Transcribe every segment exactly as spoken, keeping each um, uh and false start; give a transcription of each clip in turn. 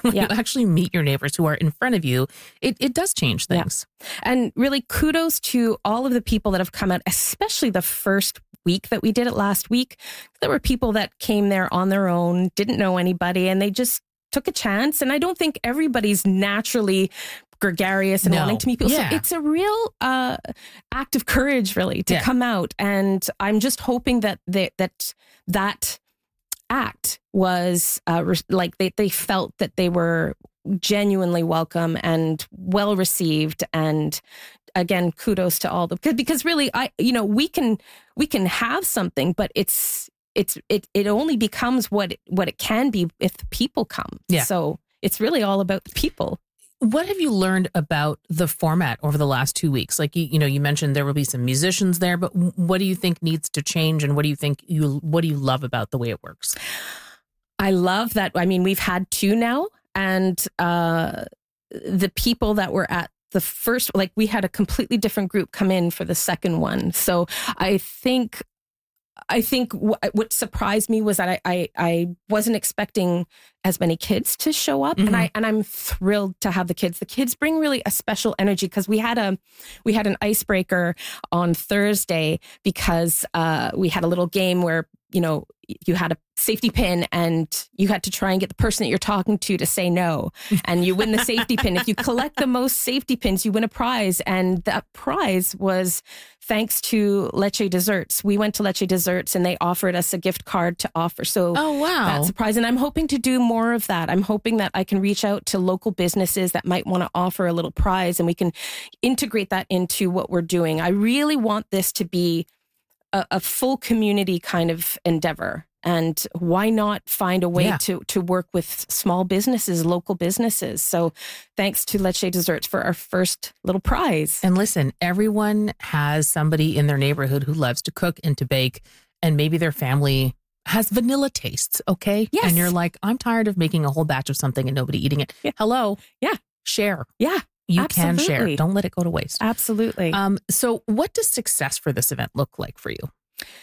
when Yeah. you actually meet your neighbors who are in front of you, it, it does change things. Yeah. And really kudos to all of the people that have come out, especially the first week that we did it last week. There were people that came there on their own, didn't know anybody, and they just took a chance. And I don't think everybody's naturally gregarious and No. wanting to meet people. Yeah. So it's a real uh, act of courage, really, to Yeah. come out. And I'm just hoping that they, that that act was uh, re- like they, they felt that they were genuinely welcome and well received. And again, kudos to all the because because really, I you know we can we can have something, but it's it's it it only becomes what what it can be if the people come. Yeah. So it's really all about the people. What have you learned about the format over the last two weeks? Like, you, you know, you mentioned there will be some musicians there, but what do you think needs to change? And what do you think you, what do you love about the way it works? I love that. I mean, we've had two now, and uh, the people that were at the first, like we had a completely different group come in for the second one. So I think I think w- what surprised me was that I, I I wasn't expecting as many kids to show up, Mhm. and I and I'm thrilled to have the kids. The kids bring really a special energy because we had a we had an icebreaker on Thursday because uh, we had a little game where you know you had a safety pin and you had to try and get the person that you're talking to to say no, and you win the safety pin. If you collect the most safety pins, you win a prize, and that prize was thanks to Leche Desserts. We went to Leche Desserts and they offered us a gift card to offer. So Oh, wow. that's a prize. And I'm hoping to do more of that. I'm hoping that I can reach out to local businesses that might want to offer a little prize and we can integrate that into what we're doing. I really want this to be a, a full community kind of endeavor. And why not find a way Yeah. to to work with small businesses, local businesses? So thanks to Leche Desserts for our first little prize. And listen, everyone has somebody in their neighborhood who loves to cook and to bake, and maybe their family has vanilla tastes, okay? Yes. And you're like, I'm tired of making a whole batch of something and nobody eating it. Yeah. Hello. Yeah. Share. Yeah, You can share. absolutely. Don't let it go to waste. absolutely. Um, so what does success for this event look like for you?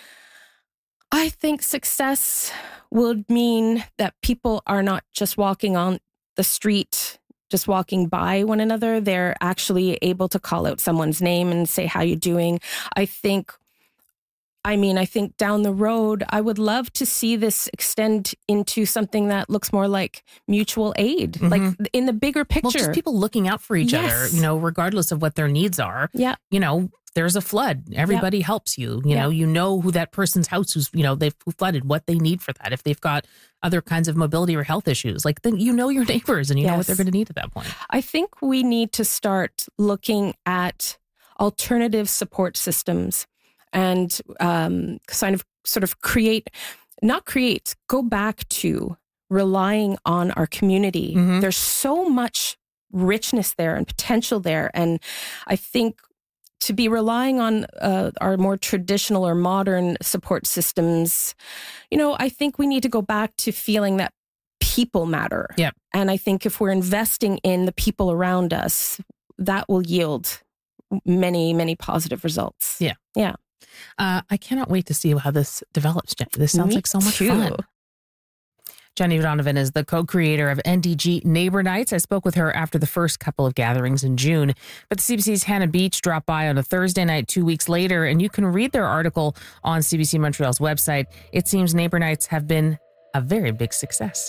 I think success would mean that people are not just walking on the street, just walking by one another. They're actually able to call out someone's name and say, how you doing? I think, I mean, I think down the road, I would love to see this extend into something that looks more like mutual aid, Mhm. like in the bigger picture. Well, just people looking out for each Yes. other, you know, regardless of what their needs are. Yeah. You know, there's a flood. Everybody helps you. You Yeah. know, you know who that person's house who's, you know, they've who flooded, what they need for that. If they've got other kinds of mobility or health issues, like then you know your neighbors and you know what Yes. they're going to need at that point. I think we need to start looking at alternative support systems and um, kind of sort of create, not create, go back to relying on our community. Mhm. There's so much richness there and potential there. And I think to be relying on uh, our more traditional or modern support systems, you know, I think we need to go back to feeling that people matter. Yep. And I think if we're investing in the people around us, that will yield many, many positive results. Yeah. Yeah. Uh, I cannot wait to see how this develops, Jenny. This sounds Me like so much too. fun. Jenny Donovan is the co-creator of N D G Neighbor Nights. I spoke with her after the first couple of gatherings in June. But the C B C's Hannah Beach dropped by on a Thursday night two weeks later, and you can read their article on C B C Montreal's website. It seems Neighbor Nights have been a very big success.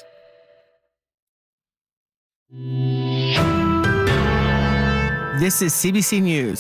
This is C B C News.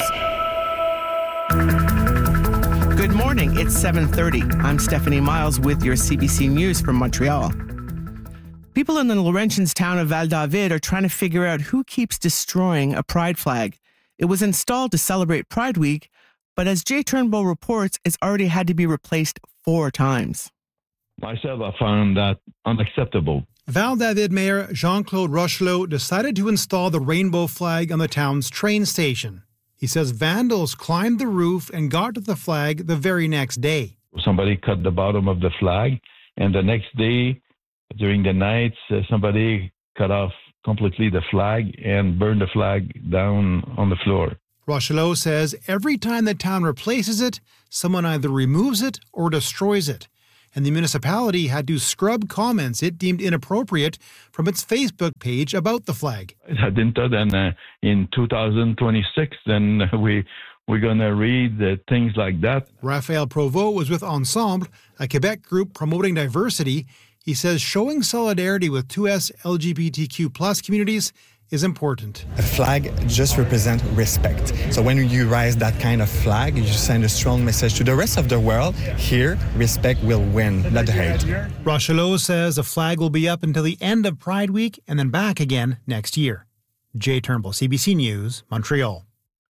Good morning. It's seven thirty. I'm Stephanie Miles with your C B C News from Montreal. People in the Laurentians town of Val-David are trying to figure out who keeps destroying a pride flag. It was installed to celebrate Pride Week, but as Jay Turnbull reports, it's already had to be replaced four times. Myself, I found that unacceptable. Val-David Mayor Jean-Claude Rochelot decided to install the rainbow flag on the town's train station. He says vandals climbed the roof and got to the flag the very next day. Somebody cut the bottom of the flag, and the next day, during the nights, uh, somebody cut off completely the flag and burned the flag down on the floor. Rochelot says every time the town replaces it, someone either removes it or destroys it. and the municipality had to scrub comments it deemed inappropriate from its Facebook page about the flag. I didn't thought then uh, in two thousand twenty-six, then we, we're going to read uh, things like that. Raphael Provost was with Ensemble, a Quebec group promoting diversity. He says showing solidarity with two S L G B T Q plus communities is important. A flag just represents respect. So when you raise that kind of flag, you send a strong message to the rest of the world. Here, respect will win, not the hate. Rochelot says the flag will be up until the end of Pride Week and then back again next year. Jay Turnbull, C B C News, Montreal.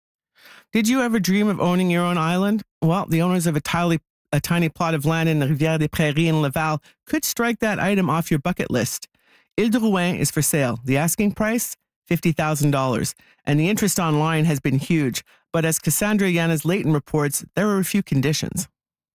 Did you ever dream of owning your own island? Well, the owners of a tiny, a tiny plot of land in Rivière-des-Prairies in Laval could strike that item off your bucket list. Ile de Rouen is for sale. The asking price? fifty thousand dollars. And the interest online has been huge. But as Cassandra Yanes-Leighton reports, there are a few conditions.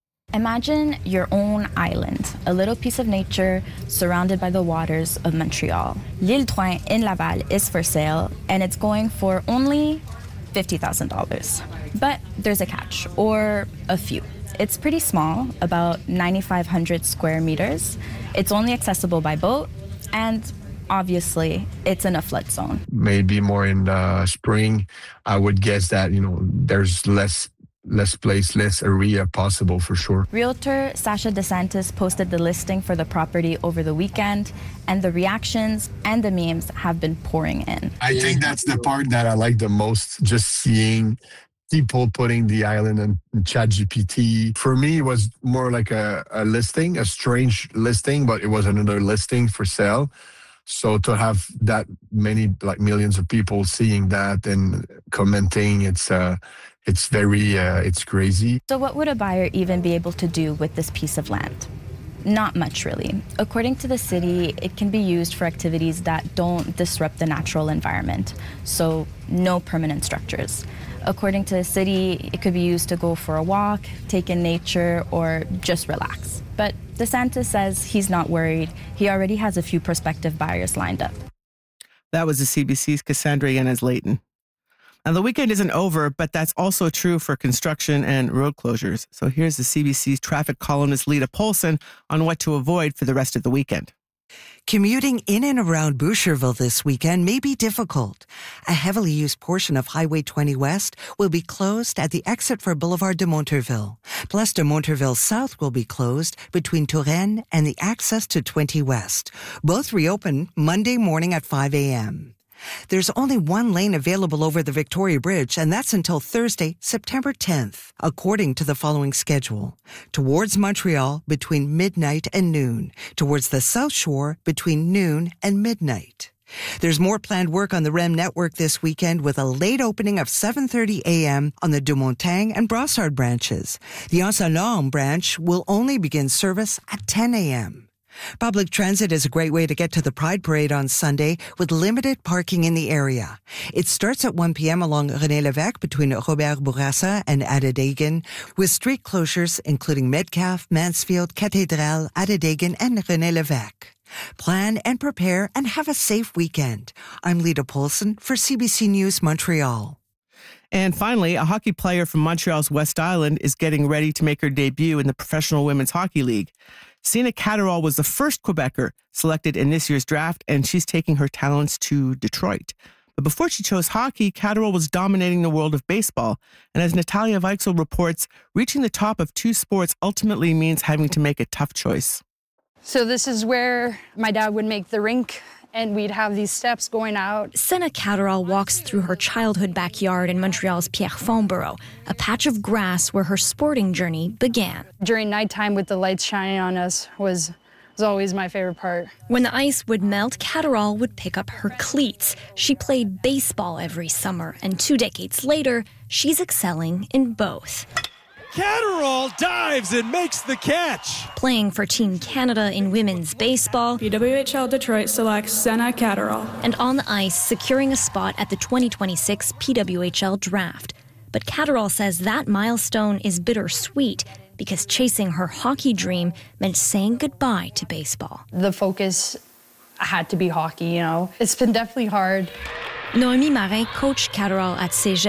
Imagine your own island, a little piece of nature surrounded by the waters of Montreal. L'Île Drouin in Laval is for sale, and it's going for only fifty thousand dollars. But there's a catch, or a few. It's pretty small, about nine thousand five hundred square meters. It's only accessible by boat, and obviously, it's in a flood zone. Maybe more in the spring, I would guess that, you know, there's less less place, less area possible for sure. Realtor Sasha DeSantis posted the listing for the property over the weekend, and the reactions and the memes have been pouring in. I think that's the part that I like the most, just seeing people putting the island on ChatGPT. For me, it was more like a, a listing, a strange listing, but it was another listing for sale. So to have that many, like millions of people seeing that and commenting, it's uh, it's very, uh, it's crazy. So what would a buyer even be able to do with this piece of land? Not much, really. According to the city, it can be used for activities that don't disrupt the natural environment. So no permanent structures. According to the city, it could be used to go for a walk, take in nature, or just relax. But DeSantis says he's not worried. He already has a few prospective buyers lined up. That was the C B C's Cassandra Yanes-Leighton. Now, the weekend isn't over, but that's also true for construction and road closures. So here's the C B C's traffic columnist Lita Polson on what to avoid for the rest of the weekend. Commuting in and around Boucherville this weekend may be difficult. A heavily used portion of Highway twenty West will be closed at the exit for Boulevard de Monterville. Plus, de Monterville South will be closed between Touraine and the access to twenty West. Both reopen Monday morning at five a.m. There's only one lane available over the Victoria Bridge, and that's until Thursday, September tenth, according to the following schedule. Towards Montreal, between midnight and noon. Towards the South Shore, between noon and midnight. There's more planned work on the R E M network this weekend with a late opening of seven thirty a.m. on the Dumontagne and Brossard branches. The Anse-Lorme branch will only begin service at ten a.m. Public transit is a great way to get to the Pride Parade on Sunday with limited parking in the area. It starts at one p.m. along René Lévesque between Robert Bourassa and Adédegan, with street closures including Metcalfe, Mansfield, Cathédrale, Adédegan, and René Lévesque. Plan and prepare and have a safe weekend. I'm Lita Polson for C B C News Montreal. And finally, a hockey player from Montreal's West Island is getting ready to make her debut in the Professional Women's Hockey League. Sina Catterall was the first Quebecer selected in this year's draft, and she's taking her talents to Detroit. But before she chose hockey, Catterall was dominating the world of baseball. And as Natalia Weichsel reports, reaching the top of two sports ultimately means having to make a tough choice. So this is where my dad would make the rink, and we'd have these steps going out. Sina Catterall walks through her childhood backyard in Montreal's Pierrefonds borough, a patch of grass where her sporting journey began. During nighttime with the lights shining on us was, was always my favorite part. When the ice would melt, Catterall would pick up her cleats. She played baseball every summer, and two decades later, she's excelling in both. Catterall dives and makes the catch. Playing for Team Canada in women's baseball, P W H L Detroit selects Sina Catterall. And on the ice, securing a spot at the twenty twenty-six P W H L draft. But Catterall says that milestone is bittersweet because chasing her hockey dream meant saying goodbye to baseball. The focus had to be hockey, you know. It's been definitely hard. Noémie Marin coached Catterall at Cégep.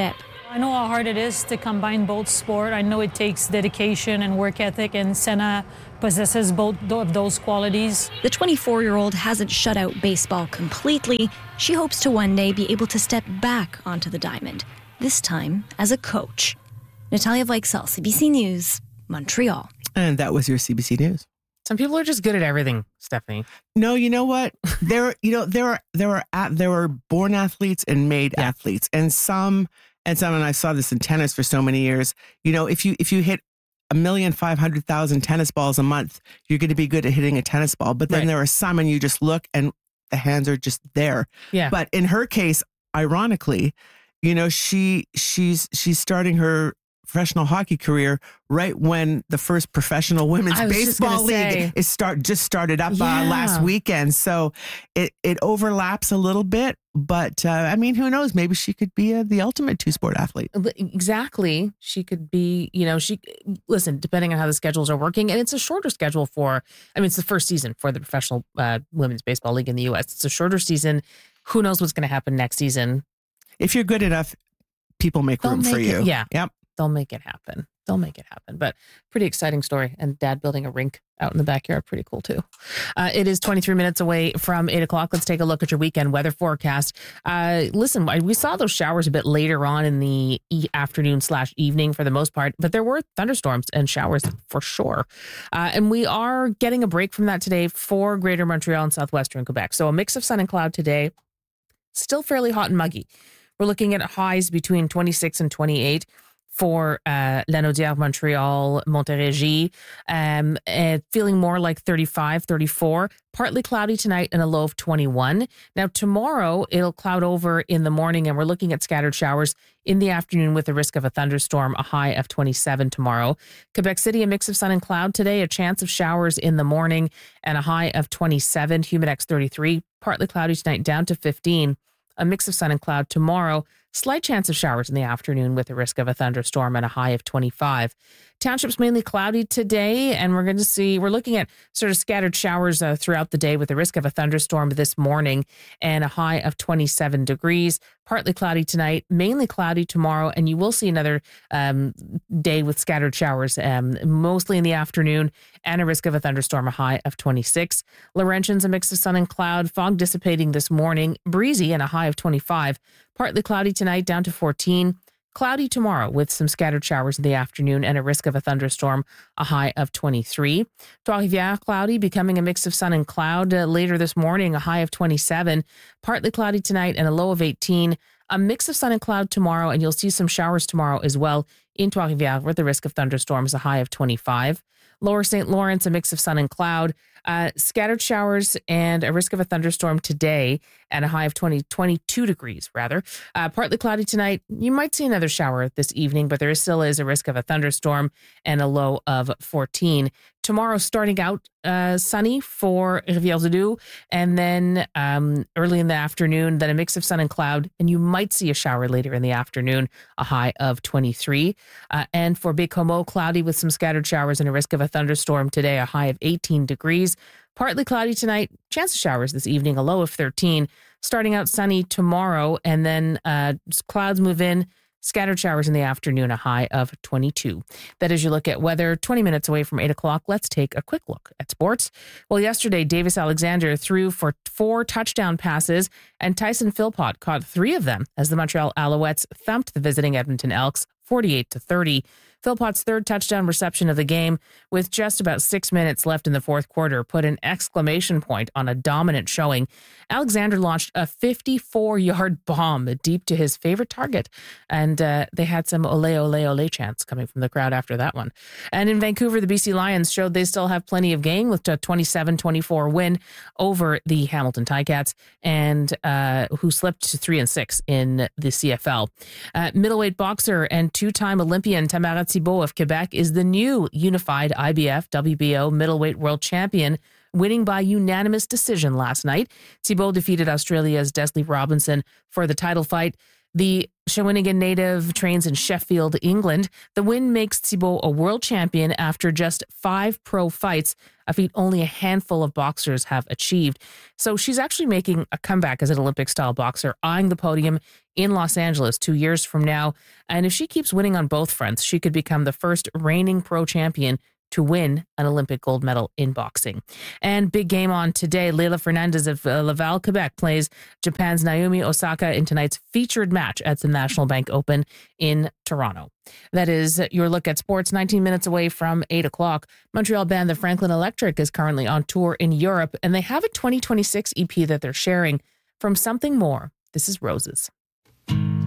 I know how hard it is to combine both sport. I know it takes dedication and work ethic, and Senna possesses both of those qualities. The twenty-four-year-old hasn't shut out baseball completely. She hopes to one day be able to step back onto the diamond, this time as a coach. Natalia Weichsel, C B C News, Montreal. And that was your C B C News. Some people are just good at everything, Stephanie. No, you know what? There, you know, there are there are there are born athletes and made yeah. athletes, and some and some. And I saw this in tennis for so many years. You know, if you if you hit a million five hundred thousand tennis balls a month, you're going to be good at hitting a tennis ball. But then right. there are some, and you just look, and the hands are just there. Yeah. But in her case, ironically, you know, she she's she's starting her professional hockey career right when the first professional women's baseball league say. is start just started up yeah. uh, last weekend. So it it overlaps a little bit, but uh, I mean, who knows? Maybe she could be a, the ultimate two sport athlete. Exactly, she could be. You know, she listen. Depending on how the schedules are working, and it's a shorter schedule for. I mean, it's the first season for the professional uh, women's baseball league in the U S. It's a shorter season. Who knows what's going to happen next season? If you're good enough, people make They'll room make for you. It, yeah. Yep. They'll make it happen. They'll make it happen. But pretty exciting story. And Dad building a rink out in the backyard. Pretty cool, too. Uh, it is twenty-three minutes away from eight o'clock. Let's take a look at your weekend weather forecast. Uh, listen, we saw those showers a bit later on in the e- afternoon slash evening for the most part, but there were thunderstorms and showers for sure. Uh, and we are getting a break from that today for Greater Montreal and southwestern Quebec. So a mix of sun and cloud today. Still fairly hot and muggy. We're looking at highs between twenty-six and twenty-eight for uh, Lanaudière, Montreal, Montérégie, um, and feeling more like thirty-five, thirty-four. Partly cloudy tonight and a low of twenty-one. Now, tomorrow, it'll cloud over in the morning, and we're looking at scattered showers in the afternoon with the risk of a thunderstorm, a high of twenty-seven tomorrow. Quebec City, a mix of sun and cloud today, a chance of showers in the morning, and a high of twenty-seven. Humidex thirty-three. Partly cloudy tonight, down to fifteen. A mix of sun and cloud tomorrow. Slight chance of showers in the afternoon with the risk of a thunderstorm and a high of twenty-five. Townships mainly cloudy today, and we're going to see, we're looking at sort of scattered showers uh, throughout the day with the risk of a thunderstorm this morning and a high of twenty-seven degrees. Partly cloudy tonight, mainly cloudy tomorrow, and you will see another um, day with scattered showers, um, mostly in the afternoon, and a risk of a thunderstorm, a high of twenty-six. Laurentians, a mix of sun and cloud, fog dissipating this morning, breezy and a high of twenty-five. Partly cloudy tonight, down to fourteen. Cloudy tomorrow with some scattered showers in the afternoon and a risk of a thunderstorm, a high of twenty-three. Trois-Rivières, cloudy, becoming a mix of sun and cloud. Uh, later this morning, a high of twenty-seven. Partly cloudy tonight and a low of eighteen. A mix of sun and cloud tomorrow, and you'll see some showers tomorrow as well in Trois-Rivières with the risk of thunderstorms, a high of twenty-five. Lower Saint Lawrence, a mix of sun and cloud. Uh, scattered showers and a risk of a thunderstorm today and a high of twenty, twenty-two degrees, rather. Uh, partly cloudy tonight. You might see another shower this evening, but there still is a risk of a thunderstorm and a low of fourteen. Tomorrow, starting out uh, sunny for Rivière-du-Loup, and then um, early in the afternoon, then a mix of sun and cloud, and you might see a shower later in the afternoon, a high of twenty-three. Uh, and for Baie-Comeau, cloudy with some scattered showers and a risk of a thunderstorm today, a high of eighteen degrees. Partly cloudy tonight, chance of showers this evening, a low of thirteen. Starting out sunny tomorrow, and then uh, clouds move in. Scattered showers in the afternoon, a high of twenty-two. That is your look at weather. twenty minutes away from eight o'clock, let's take a quick look at sports. Well, yesterday, Davis Alexander threw for four touchdown passes, and Tyson Philpott caught three of them as the Montreal Alouettes thumped the visiting Edmonton Elks forty-eight to thirty. Philpott's third touchdown reception of the game, with just about six minutes left in the fourth quarter, put an exclamation point on a dominant showing. Alexander launched a fifty-four-yard bomb deep to his favorite target, and uh, they had some ole, ole, ole chants coming from the crowd after that one. And in Vancouver, the B C Lions showed they still have plenty of game with a twenty-seven twenty-four win over the Hamilton Ticats, and uh, who slipped to three and six in the C F L. Uh, middleweight boxer and two-time Olympian Tamara Thibault of Quebec is the new unified I B F W B O middleweight world champion, winning by unanimous decision last night. Thibault defeated Australia's Desley Robinson for the title fight. The Shawinigan native trains in Sheffield, England. The win makes Thibault a world champion after just five pro fights, a feat only a handful of boxers have achieved. So she's actually making a comeback as an Olympic-style boxer, eyeing the podium in Los Angeles two years from now. And if she keeps winning on both fronts, she could become the first reigning pro champion to win an Olympic gold medal in boxing. And big game on today. Leylah Fernandez of uh, Laval, Quebec plays Japan's Naomi Osaka in tonight's featured match at the National Bank Open in Toronto. That is your look at sports, nineteen minutes away from eight o'clock. Montreal band The Franklin Electric is currently on tour in Europe, and they have a twenty twenty-six E P that they're sharing. From Something More, this is Roses.